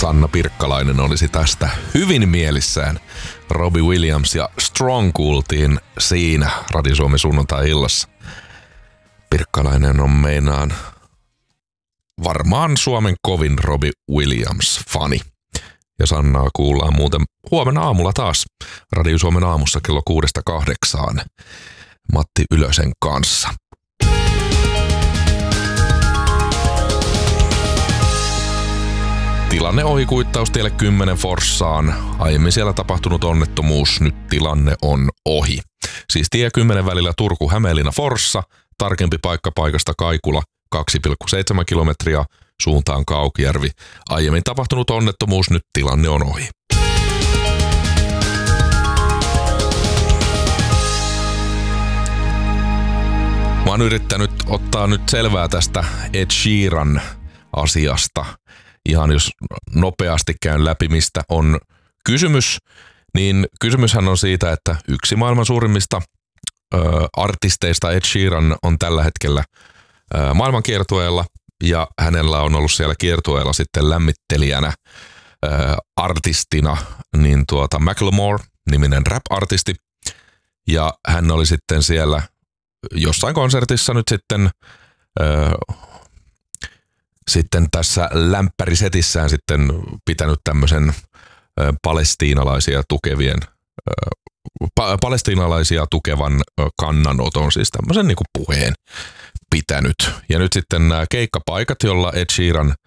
Sanna Pirkkalainen olisi tästä hyvin mielissään. Robbie Williams ja Strong kuultiin siinä Radio Suomi sunnuntai-illassa. Pirkkalainen on meinaan varmaan Suomen kovin Robbie Williams-fani. Ja Sannaa kuullaan muuten huomenna aamulla taas Radio Suomen aamussa kello 6-8 Matti Ylösen kanssa. Tilanne ohikuittaus tielle 10 Forssaan. Aiemmin siellä tapahtunut onnettomuus, nyt tilanne on ohi. Siis tie 10 välillä Turku-Hämeenlinna-Forssa, tarkempi paikka paikasta Kaikula, 2,7 kilometriä suuntaan Kaukijärvi. Aiemmin tapahtunut onnettomuus, nyt tilanne on ohi. Mä oon yrittänyt ottaa nyt selvää tästä Ed Sheeran asiasta. Ihan jos nopeasti käyn läpi, mistä on kysymys, niin kysymyshän on siitä, että yksi maailman suurimmista artisteista Ed Sheeran on tällä hetkellä maailman kiertueella ja hänellä on ollut siellä kiertueella sitten lämmittelijänä artistina niin Macklemore-niminen rap-artisti ja hän oli sitten siellä jossain konsertissa nyt sitten tässä lämpärisetissään sitten pitänyt tämmöisen palestiinalaisia tukevan kannanoton, siis tämmöisen niin kuin puheen pitänyt. Ja nyt sitten nämä keikkapaikat, jolla Ed Sheeran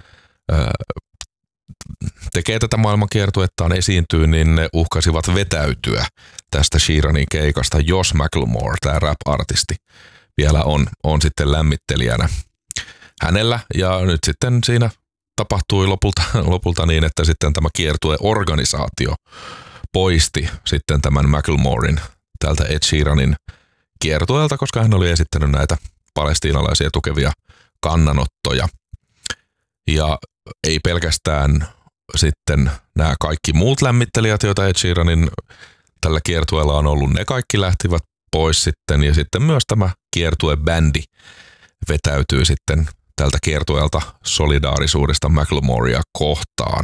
tekee tätä maailmankiertuettaan, esiintyy, niin ne uhkasivat vetäytyä tästä Sheeranin keikasta, jos Macklemore, tämä rap-artisti, vielä on sitten lämmittelijänä hänellä. Ja nyt sitten siinä tapahtui lopulta niin, että sitten tämä kiertueorganisaatio poisti sitten tämän Macklemoren tältä Ed Sheeranin kiertueelta, koska hän oli esittänyt näitä palestiinalaisia tukevia kannanottoja. Ja ei pelkästään sitten nämä kaikki muut lämmittelijät, joita Ed Sheeranin tällä kiertueella on ollut, ne kaikki lähtivät pois sitten. Ja sitten myös tämä kiertuebändi vetäytyy sitten tältä kiertueelta solidaarisuudesta Macklemorea kohtaan.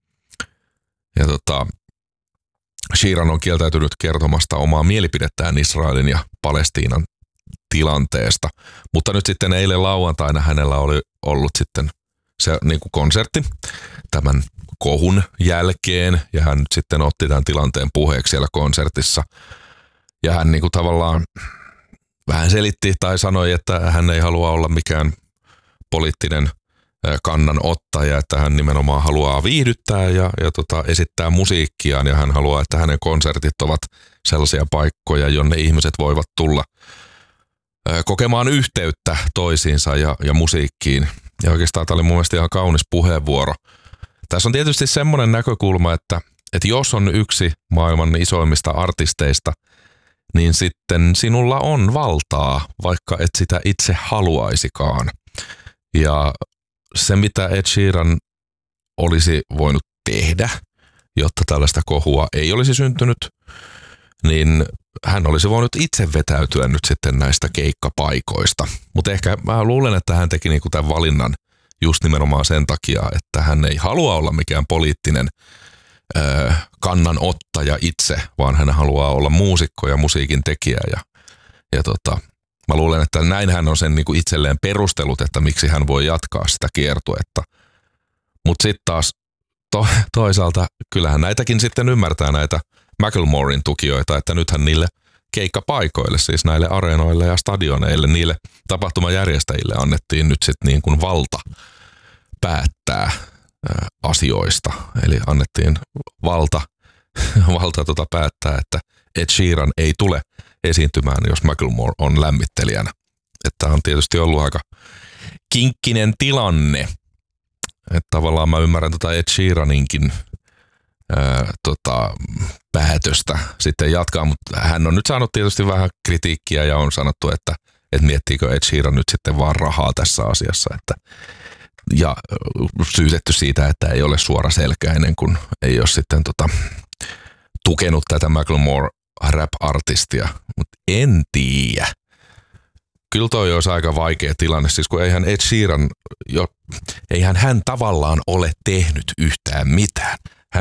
Ja Sheeran on kieltäytynyt kertomasta omaa mielipidettään Israelin ja Palestiinan tilanteesta. Mutta nyt sitten eilen lauantaina hänellä oli ollut sitten se niin kuin konsertti tämän kohun jälkeen. Ja hän nyt sitten otti tämän tilanteen puheeksi siellä konsertissa. Ja hän niin kuin tavallaan vähän selitti tai sanoi, että hän ei halua olla mikään poliittinen kannanottaja, että hän nimenomaan haluaa viihdyttää ja esittää musiikkiaan ja hän haluaa, että hänen konsertit ovat sellaisia paikkoja, jonne ihmiset voivat tulla kokemaan yhteyttä toisiinsa ja musiikkiin. Ja oikeastaan tämä oli mun mielestä ihan kaunis puheenvuoro. Tässä on tietysti semmoinen näkökulma, että jos on yksi maailman isoimmista artisteista, niin sitten sinulla on valtaa, vaikka et sitä itse haluaisikaan. Ja se, mitä Ed Sheeran olisi voinut tehdä, jotta tällaista kohua ei olisi syntynyt, niin hän olisi voinut itse vetäytyä nyt sitten näistä keikkapaikoista. Mutta ehkä mä luulen, että hän teki niinku tämän valinnan just nimenomaan sen takia, että hän ei halua olla mikään poliittinen kannanottaja itse, vaan hän haluaa olla muusikko ja musiikin tekijä. Ja mä luulen, että näin hän on sen niinku itselleen perustellut, että miksi hän voi jatkaa sitä kiertuetta. Mutta sitten taas toisaalta kyllähän näitäkin sitten ymmärtää näitä Macklemoren tukijoita, että nythän niille keikkapaikoille, siis näille areenoille ja stadioneille, niille tapahtumajärjestäjille annettiin nyt sitten niin kuin valta päättää asioista. Eli annettiin valta päättää, että Ed Sheeran ei tule esiintymään, jos Macklemore on lämmittelijänä. Että on tietysti ollut aika kinkkinen tilanne. Että tavallaan mä ymmärrän Ed Sheeraninkin päätöstä sitten jatkaa, mutta hän on nyt saanut tietysti vähän kritiikkiä ja on sanottu, että miettiikö Ed Sheeran nyt sitten vaan rahaa tässä asiassa. Ja syytetty siitä, että ei ole suoraselkäinen, kun ei ole sitten tukenut tätä Macklemore rap-artistia, mutta en tiedä. kyllä toi olisi aika vaikea tilanne, siis kun eihän Ed Sheeran, eihän hän tavallaan ole tehnyt yhtään mitään.